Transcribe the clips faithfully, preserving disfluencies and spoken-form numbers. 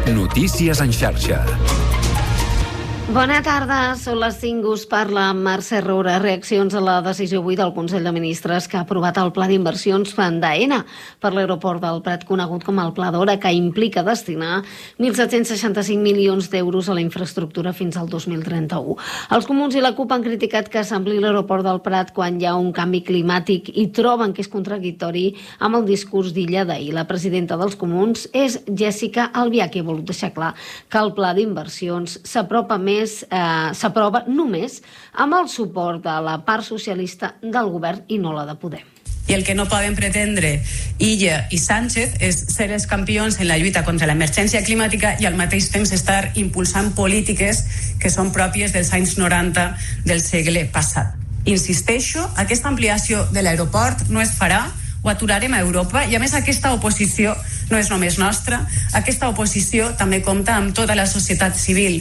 Notícies en xarxa. Bona tarda, són les cinc, us parla Mercè Roura. Reaccions a la decisió avui del Consell de Ministres que ha aprovat el pla d'inversions d'Aena per l'aeroport del Prat, conegut com el Pla d'Hora, que implica destinar mil set-cents seixanta-cinc milions d'euros a la infraestructura fins al dos mil trenta-u. Els comuns i la CUP han criticat que s'ampli l'aeroport del Prat quan hi ha un canvi climàtic i troben que és contradictori amb el discurs d'Illa d'ahir. La presidenta dels comuns és Jessica Albiach i ha volut deixar clar que el pla d'inversions s'apropa més Eh, s'aprova només amb el suport de la part socialista del govern i no la de Podem. I el que no poden pretendre Illa i Sánchez és ser els campions en la lluita contra l'emergència climàtica i al mateix temps estar impulsant polítiques que són pròpies dels anys noranta del segle passat. Insisteixo, aquesta ampliació de l'aeroport no es farà, ho aturarem a Europa, i a més aquesta oposició no és només nostra, aquesta oposició també compta amb tota la societat civil.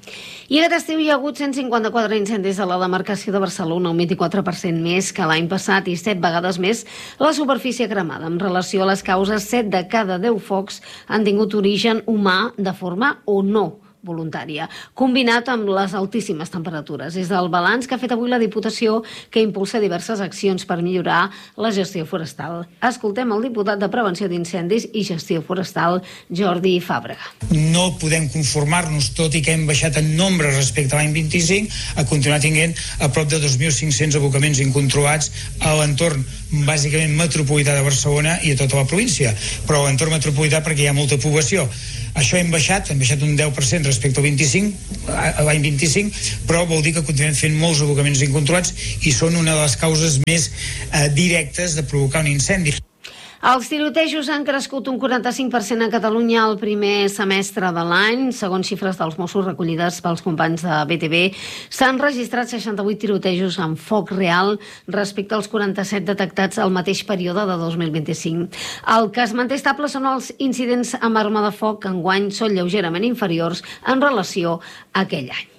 I aquest estiu hi ha hagut cent cinquanta-quatre incendis a la demarcació de Barcelona, un vint-i-quatre per cent més que l'any passat i set vegades més la superfície cremada. En relació a les causes, set de cada deu focs han tingut origen humà de forma o no voluntària, combinat amb les altíssimes temperatures. És el balanç que ha fet avui la Diputació, que impulsa diverses accions per millorar la gestió forestal. Escoltem el diputat de Prevenció d'Incendis i Gestió Forestal, Jordi Fàbrega. No podem conformar-nos, tot i que hem baixat en nombre respecte a l'any vint-i-cinc, a continuar tinguent a prop de dos mil cinc-cents abocaments incontrolats a l'entorn bàsicament metropolità de Barcelona i a tota la província, però a l'entorn metropolità perquè hi ha molta població. Això hem baixat, hem baixat un deu per cent respecte al vint-i-cinc, a l'any vint-i-cinc, però vol dir que continuem fent molts abocaments incontrolats i són una de les causes més eh, directes de provocar un incendi. Els tirotejos han crescut un quaranta-cinc per cent a Catalunya el primer semestre de l'any. Segons xifres dels Mossos recollides pels companys de B T V, s'han registrat seixanta-vuit tirotejos amb foc real respecte als quaranta-set detectats al mateix període de dos mil vint-i-cinc. El que es manté estable són els incidents amb arma de foc, que enguany són lleugerament inferiors en relació a aquell any.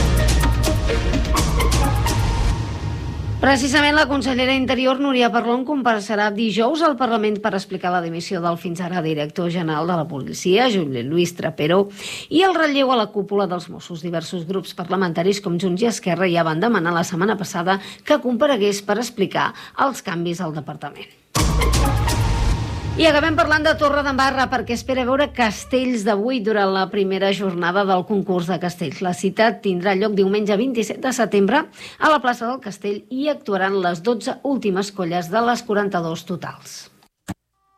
Precisament la consellera d'Interior, Núria Parlon, comparecerà dijous al Parlament per explicar la dimissió del fins ara director general de la policia, José Luis Trapero, i el relleu a la cúpula dels Mossos. Diversos grups parlamentaris com Junts i Esquerra ja van demanar la setmana passada que comparegués per explicar els canvis al departament. I acabem parlant de Torredembarra perquè espera veure castells d'avui durant la primera jornada del concurs de castells. La cita tindrà lloc diumenge vint-i-set de setembre a la plaça del Castell i actuaran les dotze últimes colles de les quaranta-dues totals.